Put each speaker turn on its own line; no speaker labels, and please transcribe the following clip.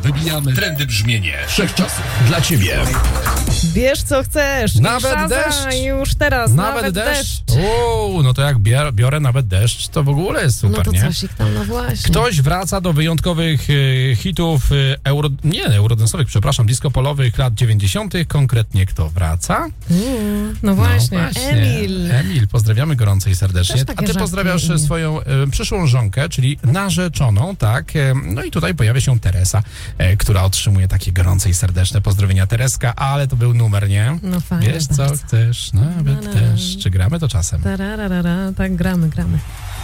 Wybijamy trendy brzmienie wszechczasów dla ciebie.
Wiesz co chcesz.
Nawet deszcz.
Już teraz. Nawet deszcz.
No to jak biorę nawet deszcz, to w ogóle jest super,
no to
nie?
coś ich tam, no właśnie.
Ktoś wraca do wyjątkowych hitów eurodance'owych, disco-polowych lat 90. Konkretnie kto wraca?
No właśnie,
Emil, pozdrawiamy gorąco i serdecznie. A ty pozdrawiasz swoją przyszłą żonkę, czyli narzeczoną, tak? No i tutaj pojawia się Teresa, która otrzymuje takie gorące i serdeczne pozdrowienia. Tereska, ale to był numer, nie?
No fajnie.
Wiesz co chcesz, nawet też. Czy gramy to czasem?
Tak, gramy.